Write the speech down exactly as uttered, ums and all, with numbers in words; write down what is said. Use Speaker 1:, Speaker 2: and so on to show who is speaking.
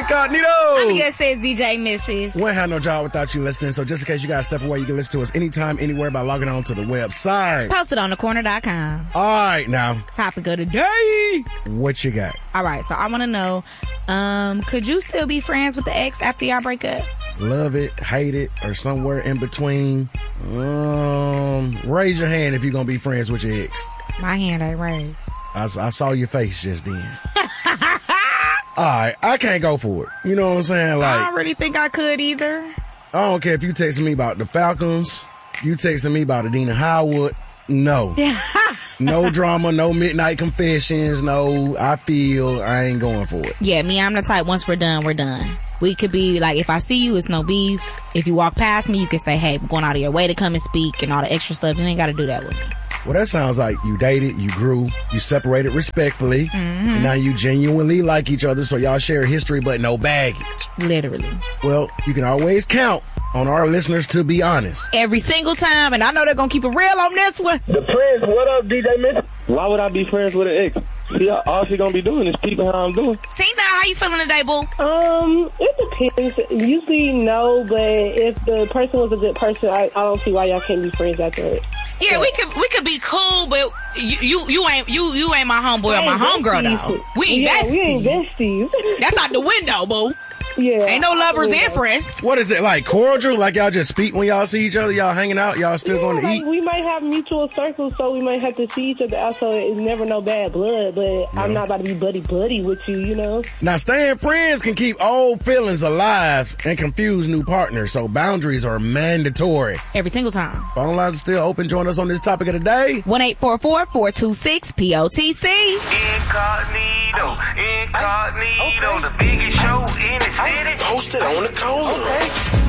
Speaker 1: Incognito.
Speaker 2: I'm here, says D J Missus.
Speaker 1: We ain't have no job without you listening, so just in case you gotta step away, you can listen to us anytime, anywhere by logging on to the website.
Speaker 2: Posted on the corner dot com.
Speaker 1: All right, now.
Speaker 2: Topic of the day.
Speaker 1: What you got?
Speaker 2: All right, so I want to know, um, could you still be friends with the ex after y'all break up?
Speaker 1: Love it, hate it, or somewhere in between. Um, raise your hand if you're gonna be friends with your ex.
Speaker 2: My hand ain't raised.
Speaker 1: I, I saw your face just then. All right, I can't go for it. You know what I'm saying? Like,
Speaker 2: I don't really think I could either.
Speaker 1: I don't care if you texting me about the Falcons, you texting me about Adina Howard. No. No drama, no midnight confessions, no, I feel I ain't going for it.
Speaker 2: Yeah, me, I'm the type, once we're done, we're done. We could be like, if I see you, it's no beef. If you walk past me, you can say, hey, we're going out of your way to come and speak and all the extra stuff. You ain't got to do that with me.
Speaker 1: Well, that sounds like you dated, you grew, you separated respectfully, mm-hmm. and now you genuinely like each other, so y'all share history but no baggage.
Speaker 2: Literally.
Speaker 1: Well, you can always count on our listeners to be honest.
Speaker 2: Every single time, and I know they're going to keep it real on this one.
Speaker 3: The friends, what up, D J Miss? Why would I be friends with an ex? See, all she gonna be doing is peeping how I'm doing.
Speaker 2: See, now, how you feeling today, boo?
Speaker 4: Um, it depends. Usually, no, but if the person was a good person, I, I don't see why y'all can't be friends after it.
Speaker 2: Yeah, yeah, we could we could be cool, but you you, you ain't you you ain't my homeboy or my homegirl though. We ain't
Speaker 4: yeah,
Speaker 2: besties.
Speaker 4: We ain't besties.
Speaker 2: That's out the window, boo.
Speaker 4: Yeah.
Speaker 2: Ain't no lovers in friends.
Speaker 1: What is it, like cordial? Like y'all just speak when y'all see each other? Y'all hanging out? Y'all still
Speaker 4: yeah,
Speaker 1: going to
Speaker 4: like
Speaker 1: eat?
Speaker 4: We might have mutual circles, so we might have to see each other out, so it's never no bad blood, but yeah. I'm not about to be buddy-buddy with you, you know?
Speaker 1: Now, staying friends can keep old feelings alive and confuse new partners, so boundaries are mandatory.
Speaker 2: Every single time.
Speaker 1: Phone lines are still open. Join us on this topic of the day.
Speaker 2: one eight four four, four two six, P O T C.
Speaker 5: Incognito, incognito, okay. The biggest show in the city.
Speaker 6: Posted on the corner.
Speaker 5: Okay.